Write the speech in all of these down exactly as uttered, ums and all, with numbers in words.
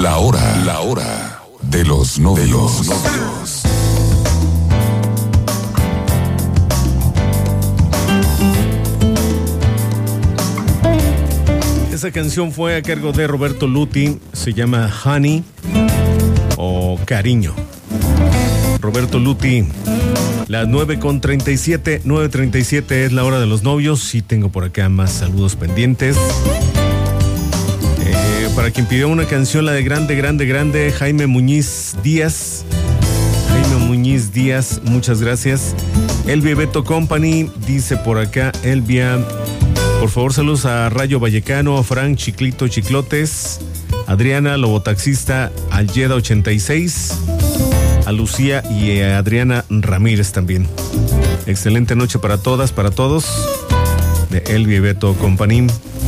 La hora, la hora de los novios. De los novios. Esa canción fue a cargo de Roberto Luti, se llama Honey o Cariño. Roberto Luti, las nueve con treinta y siete, nueve treinta y siete es la hora de los novios. Sí tengo por acá más saludos pendientes. Eh, para quien pidió una canción, la de Grande, Grande, Grande, Jaime Muñiz Díaz. Jaime Muñiz Díaz, muchas gracias. Elvia Beto Company, dice por acá, Elvia, por favor saludos a Rayo Vallecano, a Frank Chiclito Chiclotes, Adriana Lobotaxista, Algeda ochenta y seis, a Lucía y a Adriana Ramírez también. Excelente noche para todas, para todos, de Elvia Beto Company.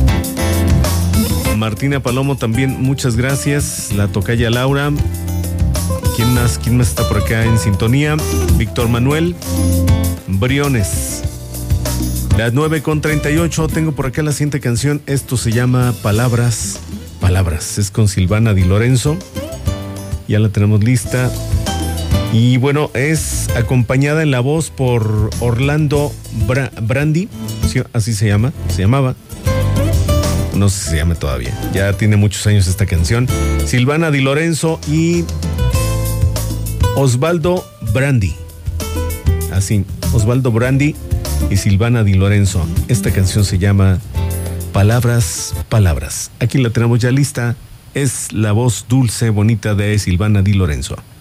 Martina Palomo también, muchas gracias. La tocaya Laura. ¿Quién más? ¿Quién más está por acá en sintonía? Víctor Manuel Briones. Las nueve con treinta y ocho, tengo por acá la siguiente canción. Esto se llama Palabras, Palabras. Es con Silvana Di Lorenzo. Ya la tenemos lista. Y bueno, es acompañada en la voz por Orlando Bra- Brandi. ¿Sí? Así se llama, se llamaba. No sé si se llama todavía. Ya tiene muchos años esta canción. Silvana Di Lorenzo y Osvaldo Brandi. Así, Osvaldo Brandi y Silvana Di Lorenzo. Esta canción se llama Palabras, Palabras. Aquí la tenemos ya lista. Es la voz dulce, bonita de Silvana Di Lorenzo.